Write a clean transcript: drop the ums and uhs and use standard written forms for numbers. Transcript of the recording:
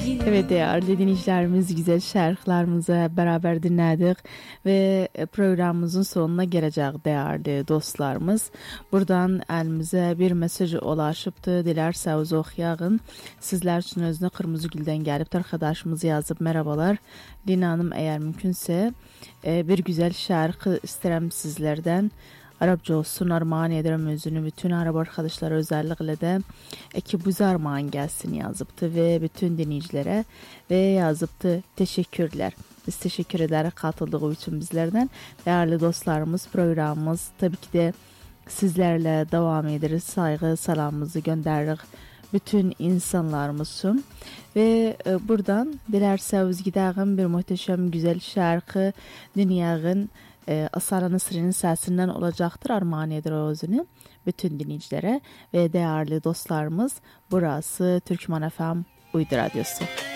Evet değerli dinleyicilerimiz, güzel şarkılarımızı beraber dinledik ve programımızın sonuna geleceğiz değerli dostlarımız. Buradan elimize bir mesaj ulaşıptı. Dilerseniz okuyalım. Sizler için özüne Kırmızı Gül'den gelip arkadaşımız yazıp merhabalar. Lina Hanım, eğer mümkünse bir güzel şarkı isterim sizlerden. Arapça olsun, armağan ederim özünü bütün Arap arkadaşlara, özellikle de ekibimize armağan gelsin yazıptı ve bütün dinleyicilere ve yazıptı. Teşekkürler. Biz teşekkür ederiz katıldığı için bizlerden. Değerli dostlarımız, programımız tabii ki de sizlerle devam ederiz. Saygı selamımızı gönderdik bütün insanlarımız için ve buradan dilerseniz gidelim bir muhteşem güzel şarkı dinleyelim. Asara Nısri'nin sesinden olacaktır. Armağan eder o özünü bütün dinleyicilere ve değerli dostlarımız. Burası Türkmen FM Uydu Radyosu.